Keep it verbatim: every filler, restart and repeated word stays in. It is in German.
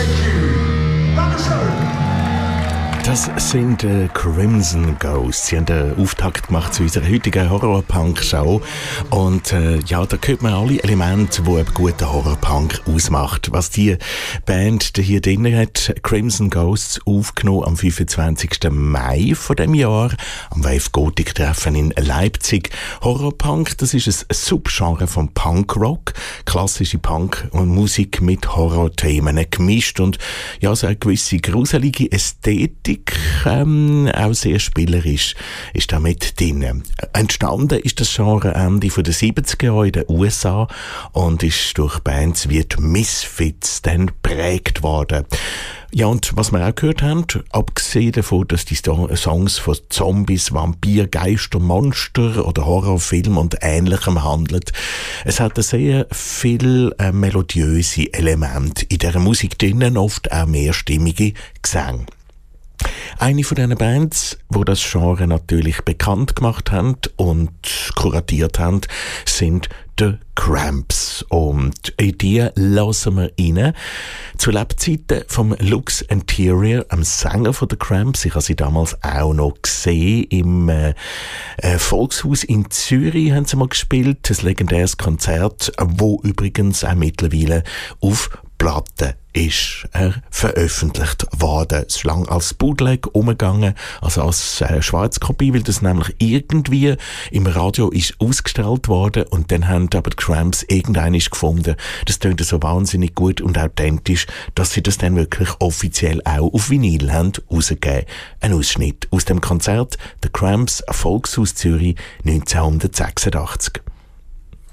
Das sind äh, Crimson Ghosts. Sie haben den Auftakt gemacht zu unserer heutigen Horror-Punk-Show. Und äh, ja, da hört man alle Elemente, die einen guten Horror-Punk ausmacht. Was die Band hier drin hat, Crimson Ghosts, aufgenommen am fünfundzwanzigsten Mai von dem Jahr, am Wave Gothic Treffen in Leipzig. Horror-Punk, das ist ein Subgenre vom Punk-Rock. Klassische Punk und Musik mit Horror-Themen gemischt und ja, so eine gewisse gruselige Ästhetik. Ähm, auch sehr spielerisch ist da mit drin. Entstanden ist das Genre Ende der siebziger Jahre in den U S A und ist durch Bands wie die Misfits dann geprägt worden. Ja, und was wir auch gehört haben, abgesehen davon, dass die Songs von Zombies, Vampir, Geister, Monster oder Horrorfilmen und Ähnlichem handeln, es hat sehr viel äh, melodiöse Elemente in dieser Musik drinnen, oft auch mehrstimmige Gesänge. Eine von diesen Bands, die das Genre natürlich bekannt gemacht haben und kuratiert haben, sind The Cramps. Und in die hören wir rein. Zu Lebzeiten vom Lux Interior, am Sänger von The Cramps. Ich habe sie damals auch noch gesehen. Im äh, Volkshaus in Zürich haben sie mal gespielt. Ein legendäres Konzert, wo übrigens auch mittlerweile auf Platte ist er veröffentlicht worden. Es ist lang als Bootleg umgegangen, also als äh, Schwarzkopie, weil das nämlich irgendwie im Radio ist ausgestellt worden und dann haben aber die Cramps irgendeines gefunden. Das tönt so wahnsinnig gut und authentisch, dass sie das dann wirklich offiziell auch auf Vinyl haben rausgegeben. Ein Ausschnitt aus dem Konzert The Cramps, Volkshaus Zürich neunzehnhundertsechsundachtzig.